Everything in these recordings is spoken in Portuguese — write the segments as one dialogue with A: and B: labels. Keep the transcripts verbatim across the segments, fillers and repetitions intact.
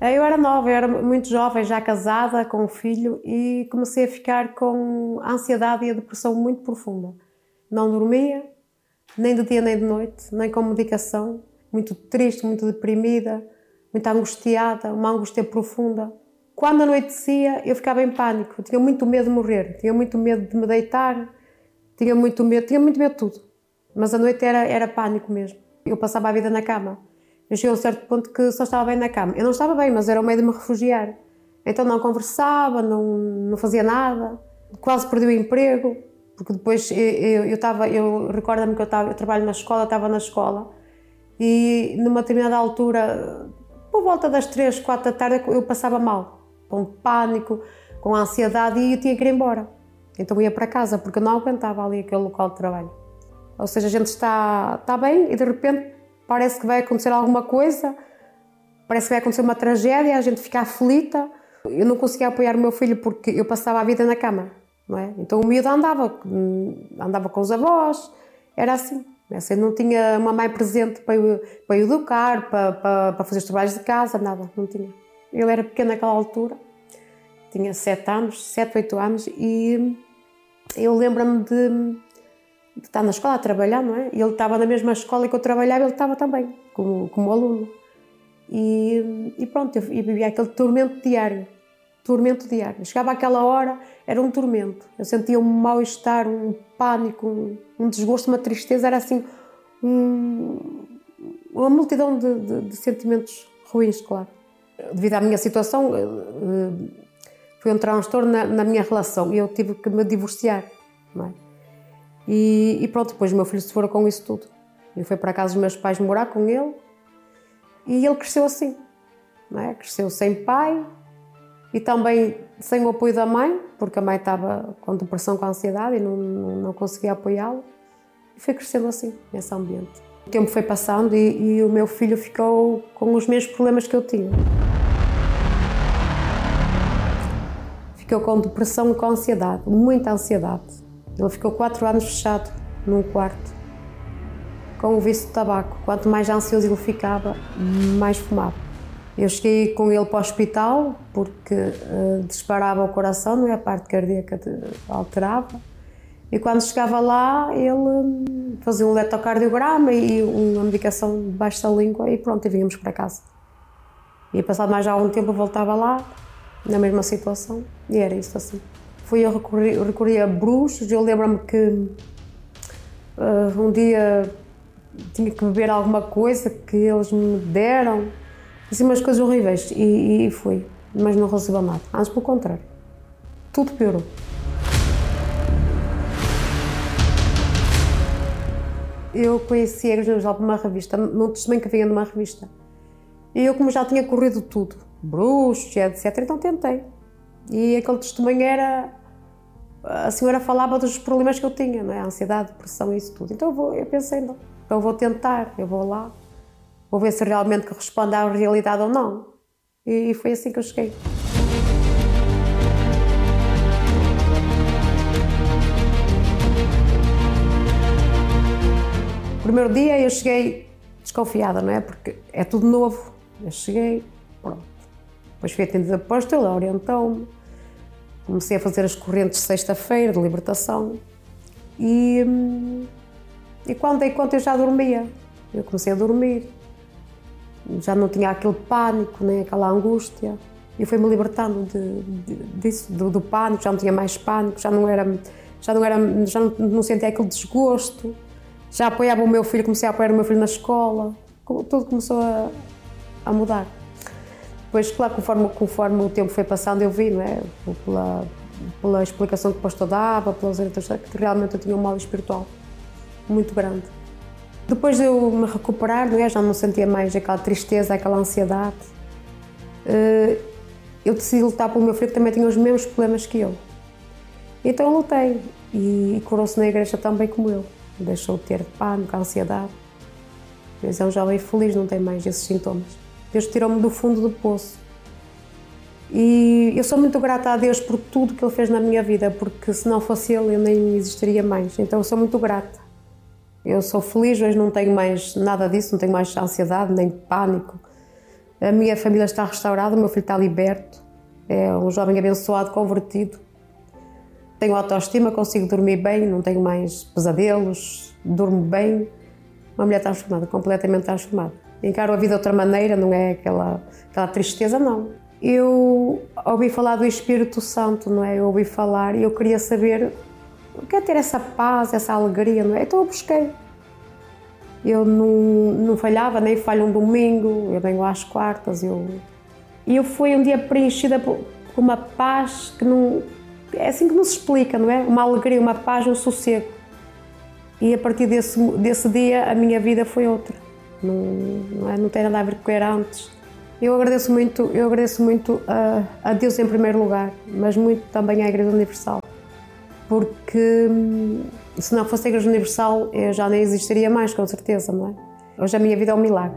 A: Eu era nova, eu era muito jovem, já casada, com um filho, e comecei a ficar com a ansiedade e a depressão muito profunda. Não dormia, nem de dia nem de noite, nem com medicação, muito triste, muito deprimida, muito angustiada, uma angústia profunda. Quando anoitecia, eu ficava em pânico, eu tinha muito medo de morrer, tinha muito medo de me deitar, tinha muito medo, tinha muito medo de tudo. Mas a noite era, era pânico mesmo. Eu passava a vida na cama. Eu cheguei a um certo ponto que só estava bem na cama. Eu não estava bem, mas era o meio de me refugiar. Então não conversava, não, não fazia nada, quase perdi o emprego, porque depois eu, eu, eu, estava, eu recordo-me que eu, estava, eu trabalho na escola, estava na escola, e numa determinada altura, por volta das três, quatro da tarde, eu passava mal, com pânico, com ansiedade, e eu tinha que ir embora. Então eu ia para casa, porque eu não aguentava ali aquele local de trabalho. Ou seja, a gente está, está bem e de repente parece que vai acontecer alguma coisa, parece que vai acontecer uma tragédia, a gente fica aflita. Eu não conseguia apoiar o meu filho porque eu passava a vida na cama, não é? Então o miúdo andava, andava com os avós, era assim. Eu não tinha uma mãe presente para o, para o educar, para, para, para fazer os trabalhos de casa, nada, não tinha. Ele era pequeno naquela altura, tinha sete anos, sete, oito anos, e eu lembro-me de, de estar na escola a trabalhar, não é? E ele estava na mesma escola que eu trabalhava, ele estava também, como, como aluno. E, e pronto, eu, eu vivia aquele tormento diário, tormento diário. Chegava àquela hora, era um tormento. Eu sentia um mal-estar, um pânico, um, um desgosto, uma tristeza, era assim, um, uma multidão de, de, de sentimentos ruins, claro. Devido à minha situação, foi um transtorno na, na minha relação e eu tive que me divorciar, não é? E, e pronto, depois o meu filho se fora com isso tudo. Eu fui para a casa dos meus pais morar com ele e ele cresceu assim, não é? Cresceu sem pai e também sem o apoio da mãe, porque a mãe estava com depressão, com ansiedade e não, não, não conseguia apoiá-lo. E foi crescendo assim, nesse ambiente. O tempo foi passando e, e o meu filho ficou com os mesmos problemas que eu tinha. Ficou com depressão e com ansiedade, muita ansiedade. Ele ficou quatro anos fechado num quarto, com o vício de tabaco. Quanto mais ansioso ele ficava, mais fumava. Eu cheguei com ele para o hospital porque uh, disparava o coração, não é? A parte cardíaca de, alterava. E quando chegava lá, ele fazia um eletrocardiograma e uma medicação debaixo da língua e pronto, e vínhamos para casa. E passado mais algum tempo eu voltava lá, na mesma situação, e era isso assim. Fui eu recorrer, eu recorri a bruxos, eu lembro-me que uh, um dia tinha que beber alguma coisa que eles me deram, assim umas coisas horríveis, e, e fui, mas não resolveu nada, antes pelo contrário, tudo piorou. Eu conheci a Igreja Universal por uma revista, num testemunho que vinha numa revista. E eu, como já tinha corrido tudo, bruxos, etcétera, então tentei. E aquele testemunho era... A senhora falava dos problemas que eu tinha, não é? A ansiedade, depressão e isso tudo. Então eu, vou, eu pensei, não, eu vou tentar, eu vou lá, vou ver se realmente corresponde à realidade ou não. E, e foi assim que eu cheguei. O primeiro dia eu cheguei desconfiada, não é? Porque é tudo novo. Eu cheguei, pronto. Depois fui atendida por pastor, ela orientou-me. Comecei a fazer as correntes de sexta-feira, de libertação. E, e quando dei conta eu já dormia. Eu comecei a dormir. Já não tinha aquele pânico, nem aquela angústia. E fui-me libertando de, de, disso, do, do pânico, já não tinha mais pânico, já não era, já não, era, já não, não sentia aquele desgosto. Já apoiava o meu filho, comecei a apoiar o meu filho na escola, tudo começou a, a mudar. Depois, claro, conforme, conforme o tempo foi passando, eu vi, não é? Pela, pela explicação que o pastor dava, pelas orientações, que realmente eu tinha um mal espiritual muito grande. Depois de eu me recuperar, não é? Já não sentia mais aquela tristeza, aquela ansiedade. Eu decidi lutar pelo meu filho, que também tinha os mesmos problemas que eu. Então eu lutei e curou-se na igreja também como eu. Deixou de ter pânico, ansiedade. Mas é um jovem feliz, não tem mais esses sintomas. Deus tirou-me do fundo do poço. E eu sou muito grata a Deus por tudo que Ele fez na minha vida, porque se não fosse Ele, eu nem existiria mais. Então eu sou muito grata. Eu sou feliz, hoje não tenho mais nada disso, não tenho mais ansiedade, nem pânico. A minha família está restaurada, o meu filho está liberto, é um jovem abençoado, convertido. Tenho autoestima, consigo dormir bem, não tenho mais pesadelos, durmo bem. Uma mulher transformada, completamente transformada. Encaro a vida de outra maneira, não é aquela, aquela tristeza, não. Eu ouvi falar do Espírito Santo, não é? Eu ouvi falar e eu queria saber o que é ter essa paz, essa alegria, não é? Então eu busquei. Eu não, não falhava, nem falho um domingo, eu venho às quartas. Eu... E eu fui um dia preenchida por uma paz que não... É assim que não se explica, não é? Uma alegria, uma paz, um sossego. E a partir desse, desse dia a minha vida foi outra. Não, não, é, não tem nada a ver com o que era antes. Eu agradeço muito, eu agradeço muito a, a Deus em primeiro lugar, mas muito também à Igreja Universal. Porque se não fosse a Igreja Universal eu já nem existiria mais, com certeza, não é? Hoje a minha vida é um milagre.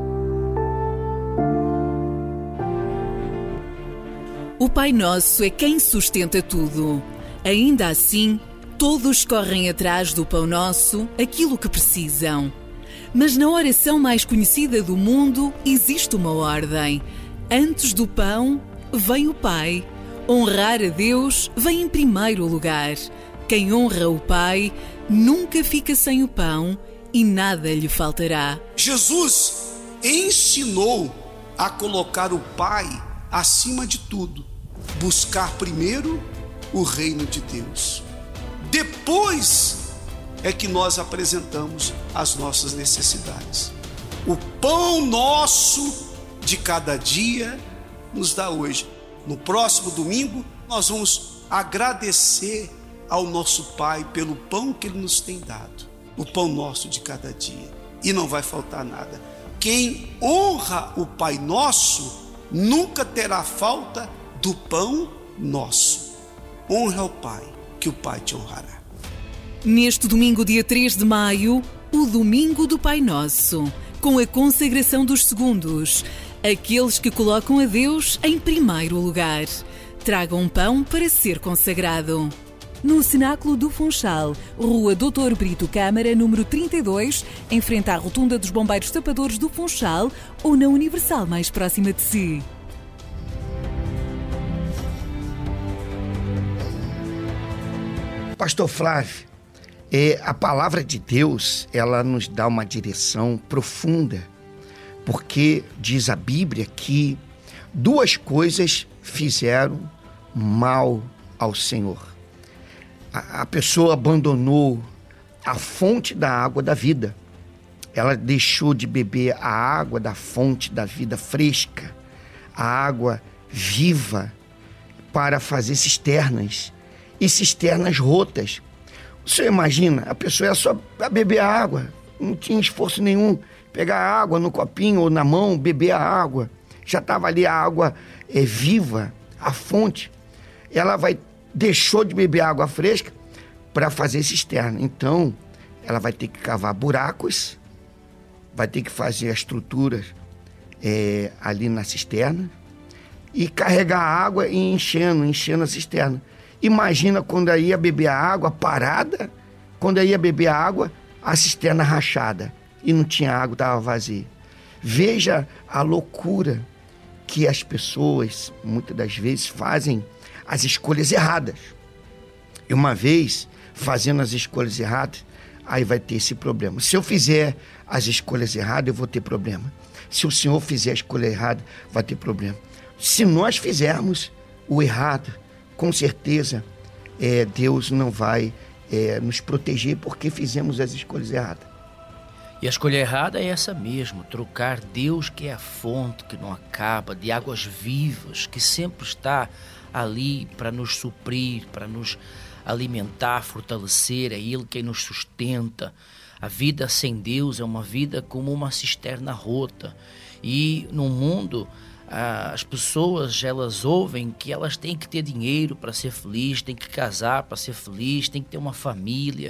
B: O Pai Nosso é quem sustenta tudo. Ainda assim, todos correm atrás do Pão Nosso, aquilo que precisam. Mas na oração mais conhecida do mundo existe uma ordem. Antes do pão, vem o Pai. Honrar a Deus vem em primeiro lugar. Quem honra o Pai nunca fica sem o pão e nada lhe faltará.
C: Jesus ensinou a colocar o Pai acima de tudo. Buscar primeiro o reino de Deus. Depois é que nós apresentamos as nossas necessidades. O pão nosso de cada dia nos dá hoje. No próximo domingo, nós vamos agradecer ao nosso Pai pelo pão que Ele nos tem dado. O pão nosso de cada dia. E não vai faltar nada. Quem honra o Pai Nosso nunca terá falta do pão nosso. Honra o Pai, que o Pai te honrará.
B: Neste domingo, dia três de maio, o Domingo do Pai Nosso, com a consagração dos segundos, aqueles que colocam a Deus em primeiro lugar. Tragam um pão para ser consagrado. No Cenáculo do Funchal, Rua doutor Brito Câmara, número trinta e dois, em frente à Rotunda dos Bombeiros Tapadores do Funchal, ou na Universal mais próxima de si.
D: Pastor Flávio, é, a palavra de Deus, ela nos dá uma direção profunda, porque diz a Bíblia que duas coisas fizeram mal ao Senhor. A, a pessoa abandonou a fonte da água da vida. Ela deixou de beber a água da fonte da vida fresca, a água viva, para fazer cisternas, e cisternas rotas. Você imagina, a pessoa é só beber a água, não tinha esforço nenhum, pegar a água no copinho ou na mão, beber a água, já estava ali a água é, viva, a fonte. Ela vai, deixou de beber água fresca para fazer cisterna, então ela vai ter que cavar buracos, vai ter que fazer as estruturas é, ali na cisterna e carregar a água e enchendo, enchendo a cisterna. Imagina quando aí ia beber a água parada, quando aí ia beber a água, a cisterna rachada e não tinha água, estava vazia. Veja a loucura que as pessoas, muitas das vezes, fazem as escolhas erradas. E uma vez, fazendo as escolhas erradas, aí vai ter esse problema. Se eu fizer as escolhas erradas, eu vou ter problema. Se o Senhor fizer a escolha errada, vai ter problema. Se nós fizermos o errado, com certeza, é, Deus não vai é, nos proteger porque fizemos as escolhas erradas.
E: E a escolha errada é essa mesmo, trocar Deus, que é a fonte que não acaba, de águas vivas, que sempre está ali para nos suprir, para nos alimentar, fortalecer, é Ele quem nos sustenta. A vida sem Deus é uma vida como uma cisterna rota. E no mundo, as pessoas, elas ouvem que elas têm que ter dinheiro para ser feliz, têm que casar para ser feliz, têm que ter uma família,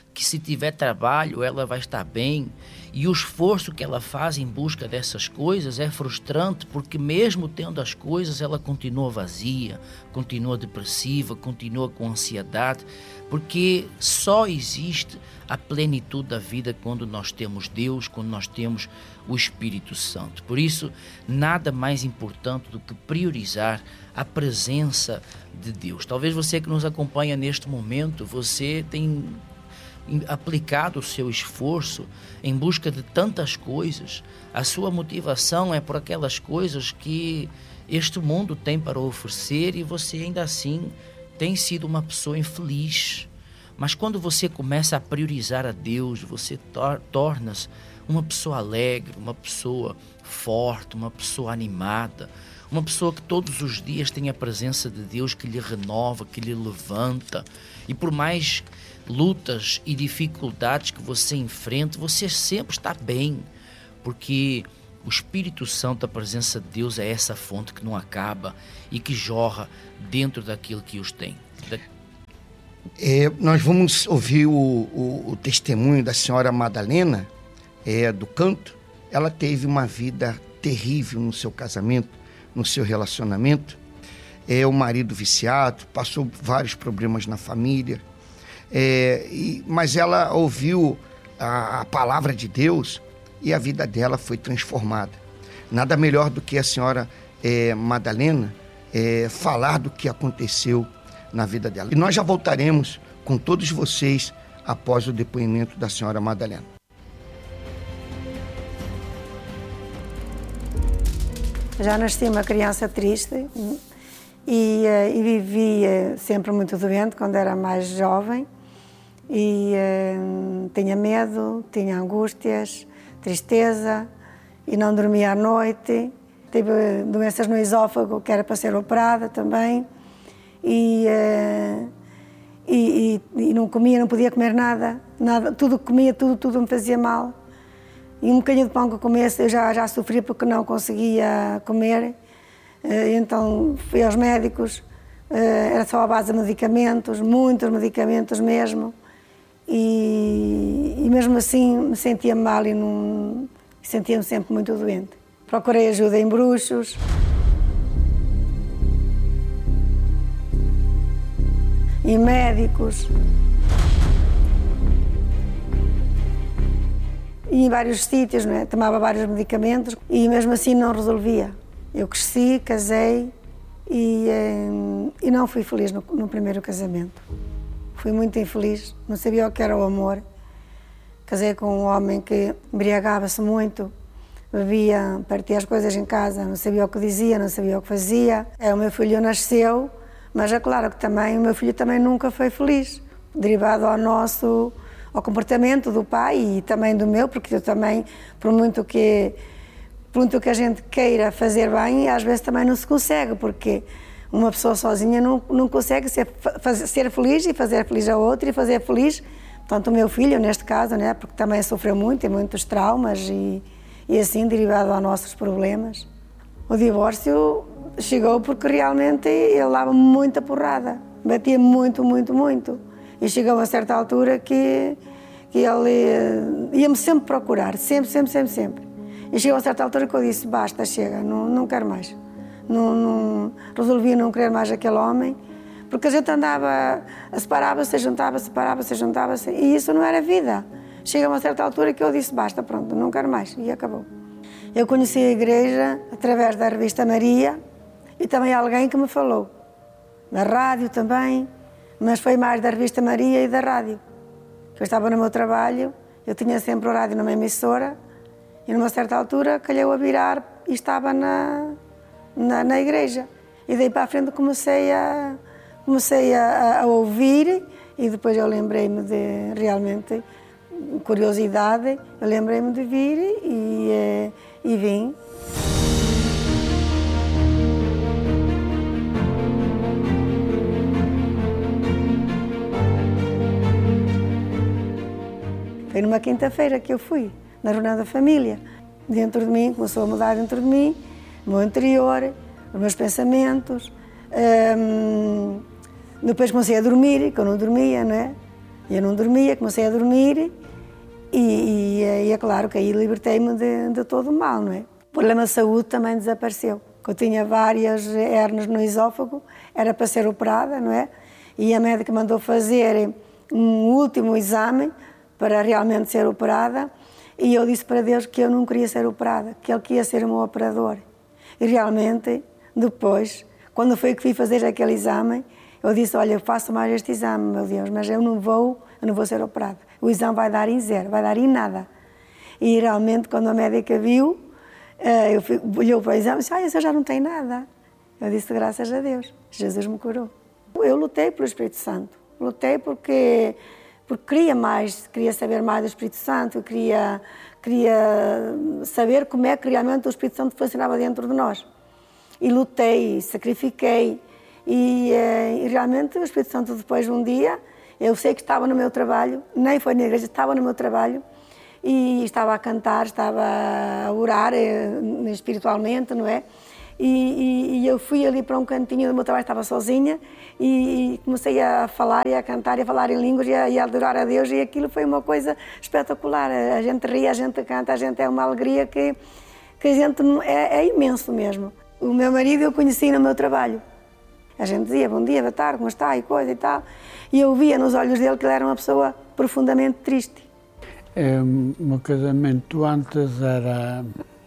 E: que se tiver trabalho ela vai estar bem, e o esforço que ela faz em busca dessas coisas é frustrante, porque mesmo tendo as coisas ela continua vazia, continua depressiva, continua com ansiedade, porque só existe a plenitude da vida quando nós temos Deus, quando nós temos o Espírito Santo. Por isso, nada mais importante do que priorizar a presença de Deus. Talvez você que nos acompanha neste momento, você tem aplicado o seu esforço em busca de tantas coisas. A sua motivação é por aquelas coisas que este mundo tem para oferecer, e você ainda assim tem sido uma pessoa infeliz. Mas quando você começa a priorizar a Deus, você tor- torna-se uma pessoa alegre, uma pessoa forte, uma pessoa animada, uma pessoa que todos os dias tem a presença de Deus que lhe renova, que lhe levanta. E por mais lutas e dificuldades que você enfrenta, você sempre está bem, porque o Espírito Santo, a presença de Deus, é essa fonte que não acaba e que jorra dentro daquilo que os tem.
D: É, nós vamos ouvir o, o, o testemunho da senhora Madalena, é, do canto. Ela teve uma vida terrível no seu casamento, no seu relacionamento. É, o marido viciado, passou vários problemas na família, é, e, mas ela ouviu a, a palavra de Deus e a vida dela foi transformada. Nada melhor do que a senhora é, Madalena é, falar do que aconteceu na vida dela. E nós já voltaremos com todos vocês após o depoimento da senhora Madalena.
F: Já nasci uma criança triste e, e vivia sempre muito doente quando era mais jovem, e uh, tinha medo, tinha angústias, tristeza, e não dormia à noite. Tive doenças no esófago que era para ser operada também. E, uh, e, e, e não comia, não podia comer nada, nada, tudo que comia, tudo, tudo me fazia mal. E um bocadinho de pão que eu comesse, eu já, já sofria porque não conseguia comer. Uh, então fui aos médicos, uh, era só à base de medicamentos, muitos medicamentos mesmo. E, e mesmo assim me sentia mal e não, sentia-me sempre muito doente. Procurei ajuda em bruxos. E médicos, e em vários sítios, não é? Tomava vários medicamentos e mesmo assim não resolvia. Eu cresci, casei e, e não fui feliz no, no primeiro casamento. Fui muito infeliz, não sabia o que era o amor. Casei com um homem que embriagava-se muito, bebia, partia as coisas em casa, não sabia o que dizia, não sabia o que fazia. É, o meu filho nasceu, mas é claro que também o meu filho também nunca foi feliz, derivado ao nosso, ao comportamento do pai e também do meu, porque eu também, por muito que, por muito que a gente queira fazer bem, às vezes também não se consegue, porque uma pessoa sozinha não, não consegue ser, fazer, ser feliz e fazer feliz a outra e fazer feliz, portanto, o meu filho, neste caso, né, porque também sofreu muito, tem muitos traumas e, e assim, derivado aos nossos problemas. O divórcio chegou porque realmente ele dava muita porrada, batia muito, muito, muito. E chegou a certa altura que, que ele ia-me sempre procurar, sempre, sempre, sempre, sempre. E chegou a certa altura que eu disse, basta, chega, não, não quero mais. Não, não, resolvi não querer mais aquele homem, porque a gente andava, separava-se, juntava-se, separava-se, juntava-se, e isso não era vida. Chegou a uma certa altura que eu disse, basta, pronto, não quero mais, e acabou. Eu conheci a igreja através da revista Maria e também alguém que me falou, da rádio também, mas foi mais da revista Maria e da rádio. Eu estava no meu trabalho, eu tinha sempre o rádio numa emissora e numa certa altura calhou a virar e estava na, na, na igreja. E daí para a frente comecei a, comecei a, a ouvir e depois eu lembrei-me de, realmente, curiosidade, eu lembrei-me de vir e, e vim. Foi numa quinta-feira que eu fui, na reunião da família. Dentro de mim, começou a mudar dentro de mim, o meu interior, os meus pensamentos. Um, depois comecei a dormir, que eu não dormia, não é? E eu não dormia, comecei a dormir e, e, e é claro que aí libertei-me de, de todo o mal, não é? O problema de saúde também desapareceu. Eu tinha várias hérnias no esófago, era para ser operada, não é? E a médica mandou fazer um último exame para realmente ser operada e eu disse para Deus que eu não queria ser operada, que Ele queria ser o meu operador. E realmente, depois, quando foi que fui fazer aquele exame, eu disse, olha, eu faço mais este exame, meu Deus, mas eu não vou, eu não vou ser operada. O exame vai dar em zero, vai dar em nada. E realmente, quando a médica viu, eu fui, olhou para o exame e disse, ah, isso já não tem nada. Eu disse, graças a Deus, Jesus me curou. Eu lutei pelo Espírito Santo, lutei porque, porque queria mais, queria saber mais do Espírito Santo, queria, queria saber como é que realmente o Espírito Santo funcionava dentro de nós. E lutei, sacrifiquei, e, e realmente o Espírito Santo depois de um dia, eu sei que estava no meu trabalho, nem foi na igreja, estava no meu trabalho, e estava a cantar, estava a orar espiritualmente, não é? E, e, e eu fui ali para um cantinho do meu trabalho, estava sozinha, e, e comecei a falar e a cantar e a falar em línguas e a, e a adorar a Deus, e aquilo foi uma coisa espetacular. A gente ri, a gente canta, a gente é uma alegria que, que a gente é, é imenso mesmo. O meu marido eu conheci no meu trabalho. A gente dizia, bom dia, boa tarde, como está, e coisa e tal. E eu via nos olhos dele que ele era uma pessoa profundamente triste.
G: É, o meu casamento antes era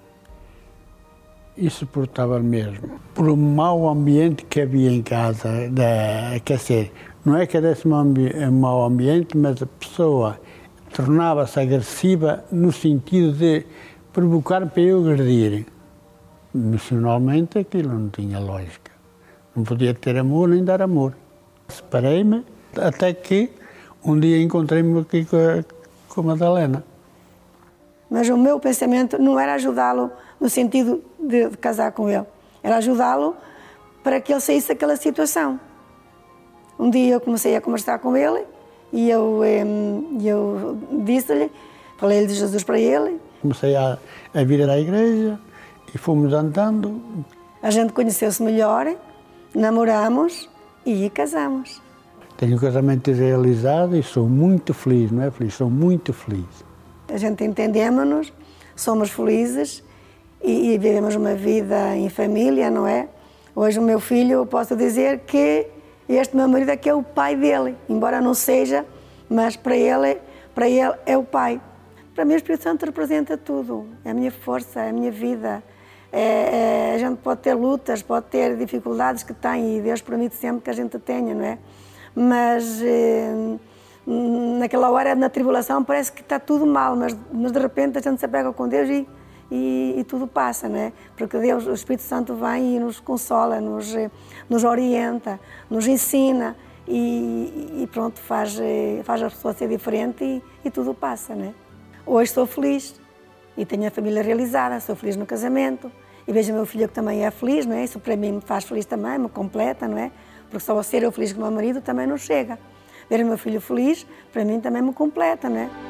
G: insuportável mesmo. Por um mau ambiente que havia em casa, da, quer dizer, não é que era esse um mau ambiente, mas a pessoa tornava-se agressiva no sentido de provocar para eu agredir. Emocionalmente aquilo não tinha lógica. Não podia ter amor nem dar amor. Separei-me até que um dia encontrei-me aqui com a, com a Madalena.
F: Mas o meu pensamento não era ajudá-lo no sentido de, de casar com ele. Era ajudá-lo para que ele saísse daquela situação. Um dia eu comecei a conversar com ele e eu, eu disse-lhe, falei-lhe de Jesus para ele.
G: Comecei a, a vir à igreja e fomos andando.
F: A gente conheceu-se melhor, namoramos e casamos.
G: Tenho um casamento realizado e sou muito feliz, não é feliz? Sou muito feliz.
F: A gente entendemos-nos, somos felizes e, e vivemos uma vida em família, não é? Hoje o meu filho, eu posso dizer que este meu marido é que é o pai dele, embora não seja, mas para ele, para ele é o pai. Para mim o Espírito Santo representa tudo, é a minha força, é a minha vida. É, é, a gente pode ter lutas, pode ter dificuldades que tem e Deus permite sempre que a gente tenha, não é? Mas eh, naquela hora, na tribulação, parece que está tudo mal, mas, mas de repente a gente se apega com Deus e, e, e tudo passa, não é? Porque Deus, o Espírito Santo vem e nos consola, nos, nos orienta, nos ensina e, e pronto, faz, faz a pessoa ser diferente e, e tudo passa, não é? Hoje sou feliz e tenho a família realizada, sou feliz no casamento e vejo o meu filho que também é feliz, não é? Isso para mim me faz feliz também, me completa, não é? Porque só a ser eu feliz com o meu marido também não chega. Ver o meu filho feliz, para mim também me completa, não é?